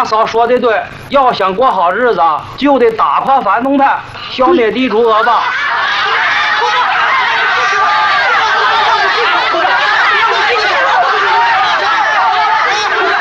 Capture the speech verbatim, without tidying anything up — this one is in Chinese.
大嫂说的对，要想过好日子，就得打垮反动派，消灭地主恶霸。